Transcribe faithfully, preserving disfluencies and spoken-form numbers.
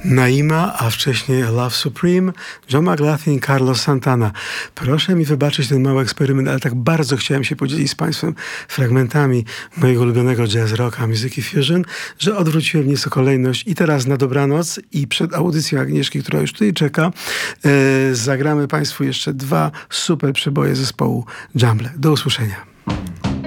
Naima, a wcześniej Love Supreme, John McLaughlin, Carlos Santana. Proszę mi wybaczyć ten mały eksperyment, ale tak bardzo chciałem się podzielić z Państwem fragmentami mojego ulubionego jazz rocka, muzyki fusion, że odwróciłem nieco kolejność i teraz na dobranoc i przed audycją Agnieszki, która już tutaj czeka, e, zagramy Państwu jeszcze dwa super przeboje zespołu Jumble. Do usłyszenia.